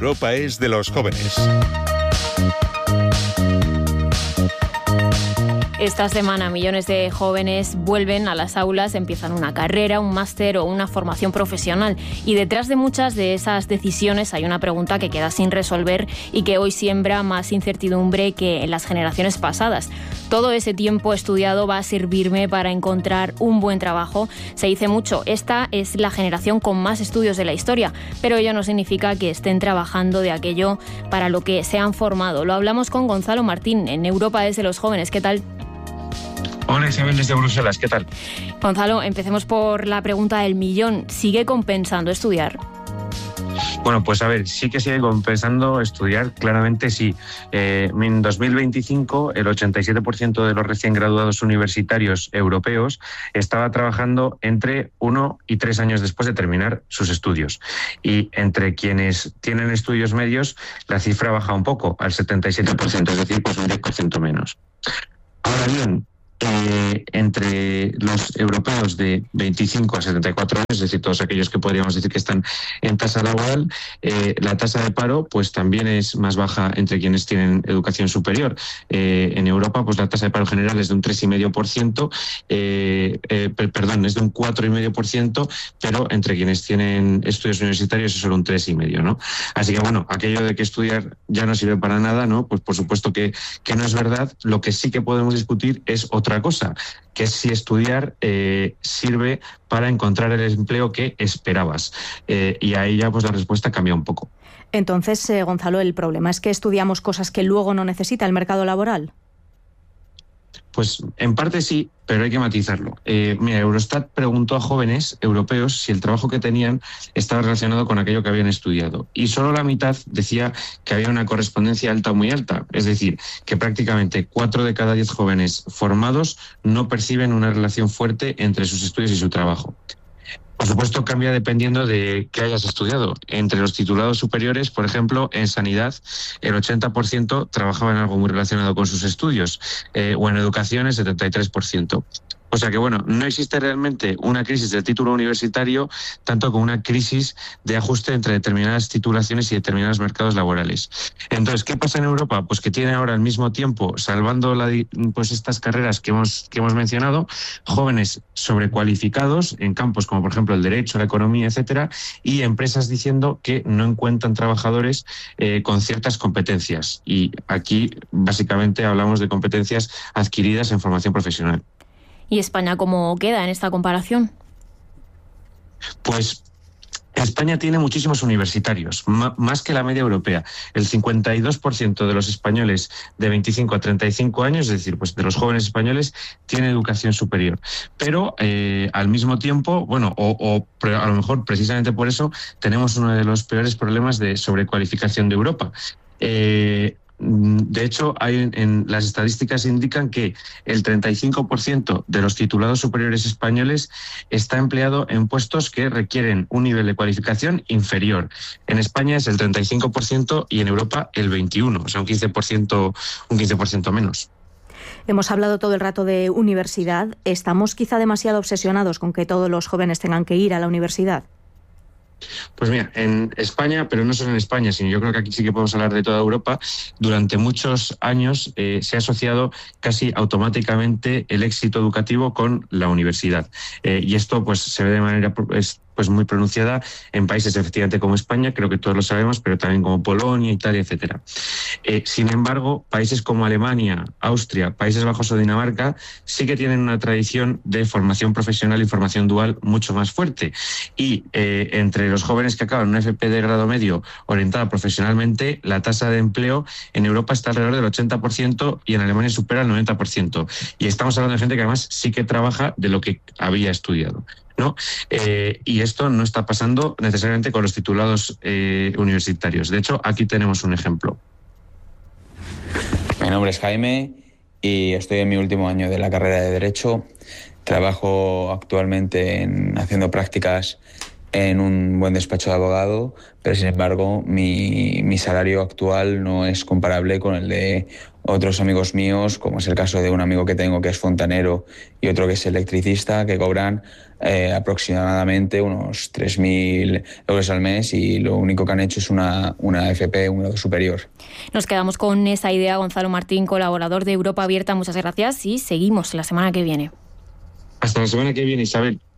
Europa es de los jóvenes. Esta semana millones de jóvenes vuelven a las aulas, empiezan una carrera, un máster o una formación profesional. Y detrás de muchas de esas decisiones hay una pregunta que queda sin resolver y que hoy siembra más incertidumbre que en las generaciones pasadas. Todo ese tiempo estudiado va a servirme para encontrar un buen trabajo. Se dice mucho, esta es la generación con más estudios de la historia, pero ello no significa que estén trabajando de aquello para lo que se han formado. Lo hablamos con Gonzalo Martín, en Europa es de los jóvenes. ¿Qué tal? Hola Isabel, desde Bruselas, ¿qué tal? Gonzalo, empecemos por la pregunta del millón. ¿Sigue compensando estudiar? Bueno, pues a ver, sí que sigue compensando estudiar, claramente sí. En 2025, el 87% de los recién graduados universitarios europeos estaba trabajando entre 1 y 3 años después de terminar sus estudios. Y entre quienes tienen estudios medios, la cifra baja un poco, al 77%, es decir, pues un 10% menos. Ahora bien, entre los europeos de 25 a 74 años, es decir, todos aquellos que podríamos decir que están en tasa laboral, la tasa de paro pues también es más baja entre quienes tienen educación superior. En Europa pues la tasa de paro general es de un 3,5%, es de un 4,5%, pero entre quienes tienen estudios universitarios es solo un 3,5%, ¿no? Así que bueno, aquello de que estudiar ya no sirve para nada, ¿no? Pues por supuesto que no es verdad. Lo que sí que podemos discutir es otra cosa, que es si estudiar sirve para encontrar el empleo que esperabas. Y ahí ya pues la respuesta cambia un poco. Entonces, Gonzalo, ¿el problema es que estudiamos cosas que luego no necesita el mercado laboral? Pues en parte sí, pero hay que matizarlo. Mira, Eurostat preguntó a jóvenes europeos si el trabajo que tenían estaba relacionado con aquello que habían estudiado. Y solo la mitad decía que había una correspondencia alta o muy alta. Es decir, que prácticamente 4 de cada 10 jóvenes formados no perciben una relación fuerte entre sus estudios y su trabajo. Por supuesto, cambia dependiendo de qué hayas estudiado. Entre los titulados superiores, por ejemplo, en sanidad, el 80% trabajaba en algo muy relacionado con sus estudios, o en educación el 73%. O sea que, bueno, no existe realmente una crisis del título universitario, tanto como una crisis de ajuste entre determinadas titulaciones y determinados mercados laborales. Entonces, ¿qué pasa en Europa? Pues que tiene ahora al mismo tiempo, salvando pues estas carreras que hemos mencionado, jóvenes sobrecualificados en campos como, por ejemplo, el derecho, la economía, etcétera, y empresas diciendo que no encuentran trabajadores con ciertas competencias. Y aquí, básicamente, hablamos de competencias adquiridas en formación profesional. ¿Y España cómo queda en esta comparación? Pues España tiene muchísimos universitarios, más que la media europea. El 52% de los españoles de 25 a 35 años, es decir, pues de los jóvenes españoles, tienen educación superior. Pero al mismo tiempo, bueno, a lo mejor precisamente por eso, tenemos uno de los peores problemas de sobrecualificación de Europa. De hecho, en las estadísticas indican que el 35% de los titulados superiores españoles está empleado en puestos que requieren un nivel de cualificación inferior. En España es el 35% y en Europa el 21%, o sea, un 15% menos. Hemos hablado todo el rato de universidad. ¿Estamos quizá demasiado obsesionados con que todos los jóvenes tengan que ir a la universidad? Pues mira, en España, pero no solo en España, sino yo creo que aquí sí que podemos hablar de toda Europa, durante muchos años se ha asociado casi automáticamente el éxito educativo con la universidad. Y esto pues se ve de manera pues muy pronunciada en países efectivamente como España, creo que todos lo sabemos, pero también como Polonia, Italia, etcétera. Sin embargo, países como Alemania, Austria, Países Bajos o Dinamarca sí que tienen una tradición de formación profesional y formación dual mucho más fuerte. Y entre los jóvenes que acaban una FP de grado medio orientada profesionalmente, la tasa de empleo en Europa está alrededor del 80% y en Alemania supera el 90%. Y estamos hablando de gente que además sí que trabaja de lo que había estudiado, ¿no? Y esto no está pasando necesariamente con los titulados universitarios. De hecho, aquí tenemos un ejemplo. Mi nombre es Jaime y estoy en mi último año de la carrera de Derecho. Trabajo actualmente haciendo prácticas en un buen despacho de abogado, pero sin embargo mi salario actual no es comparable con el de otros amigos míos, como es el caso de un amigo que tengo que es fontanero y otro que es electricista, que cobran aproximadamente unos 3.000 euros al mes y lo único que han hecho es una FP, un grado superior. Nos quedamos con esa idea. Gonzalo Martín, colaborador de Europa Abierta, muchas gracias y seguimos la semana que viene. Hasta la semana que viene, Isabel.